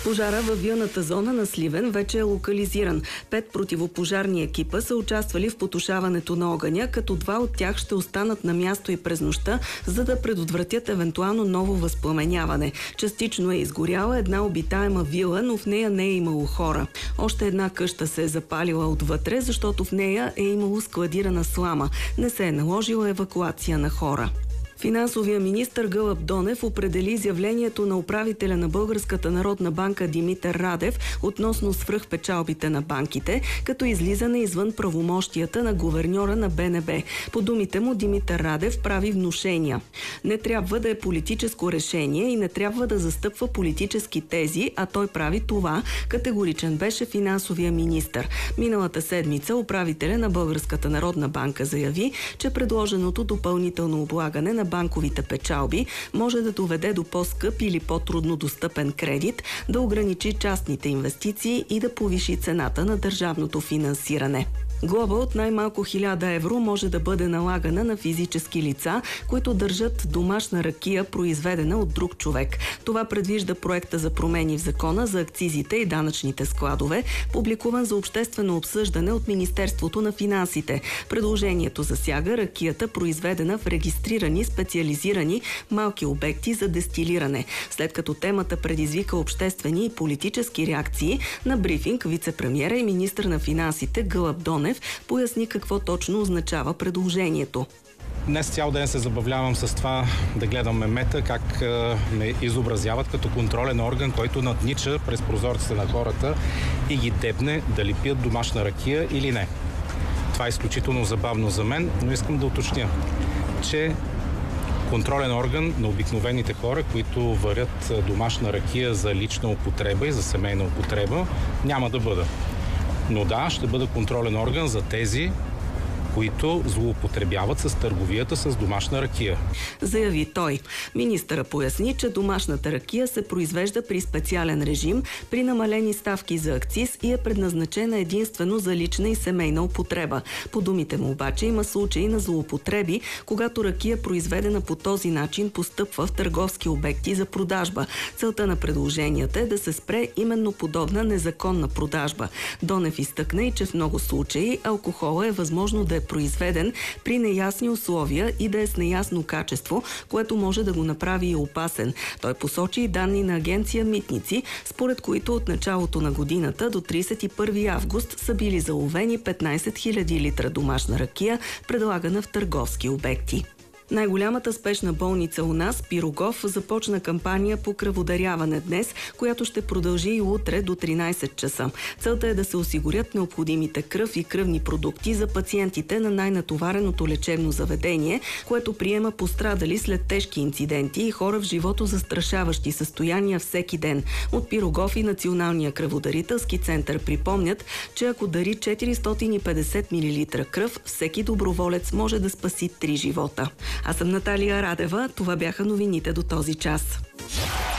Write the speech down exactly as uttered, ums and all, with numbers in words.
Пожара във вилната зона на Сливен вече е локализиран. Пет противопожарни екипа са участвали в потушаването на огъня, като два от тях ще останат на място и през нощта, за да предотвратят евентуално ново възпламеняване. Частично е изгоряла една обитаема вила, но в нея не е имало хора. Още една къща се е запалила отвътре, защото в нея е имало складирана слама. Не се е наложила евакуация на хора. Финансовия министър Гълъб Донев определи изявлението на управителя на Българската народна банка Димитър Радев относно свръхпечалбите на банките, като излизане извън правомощията на гуверньора на Б Н Б. По думите му Димитър Радев прави внушения. Не трябва да е политическо решение и не трябва да застъпва политически тези, а той прави това. Категоричен беше финансовия министър. Миналата седмица управителя на Българската народна банка заяви, че предложеното допълнително облагане на банковите печалби може да доведе до по-скъп или по-трудно достъпен кредит, да ограничи частните инвестиции и да повиши цената на държавното финансиране. Глоба от най-малко хиляда евро може да бъде налагана на физически лица, които държат домашна ракия, произведена от друг човек. Това предвижда проекта за промени в закона за акцизите и данъчните складове, публикуван за обществено обсъждане от Министерството на финансите. Предложението засяга ракията, произведена в регистрирани специализирани малки обекти за дестилиране. След като темата предизвика обществени и политически реакции, на брифинг вицепремиера и министър на финансите Гълъб Донев поясни какво точно означава предложението. Днес цял ден се забавлявам с това да гледам мемета, как ме изобразяват като контролен орган, който наднича през прозорците на хората и ги дебне дали пият домашна ракия или не. Това е изключително забавно за мен, но искам да уточня, че контролен орган на обикновените хора, които варят домашна ракия за лична употреба и за семейна употреба, няма да бъда. Но да, ще бъда контролен орган за тези, които злоупотребяват с търговията с домашна ракия. Заяви той. Министъра поясни, че домашната ракия се произвежда при специален режим, при намалени ставки за акциз и е предназначена единствено за лична и семейна употреба. По думите му обаче има случаи на злоупотреби, когато ракия, произведена по този начин, постъпва в търговски обекти за продажба. Целта на предложенията е да се спре именно подобна незаконна продажба. Донев изтъкна и, че в много случаи алкохола е възможно да е произведен при неясни условия и да е с неясно качество, което може да го направи и опасен. Той посочи и данни на агенция Митници, според които от началото на годината до тридесет и първи август са били заловени петнайсет хиляди литра домашна ракия, предлагана в търговски обекти. Най-голямата спешна болница у нас, Пирогов, започна кампания по кръводаряване днес, която ще продължи и утре до тринайсет часа. Целта е да се осигурят необходимите кръв и кръвни продукти за пациентите на най-натовареното лечебно заведение, което приема пострадали след тежки инциденти и хора в живото застрашаващи състояния всеки ден. От Пирогов и Националния кръводарителски център припомнят, че ако дари четиристотин и петдесет милилитра кръв, всеки доброволец може да спаси три живота. Аз съм Наталия Радева. Това бяха новините до този час.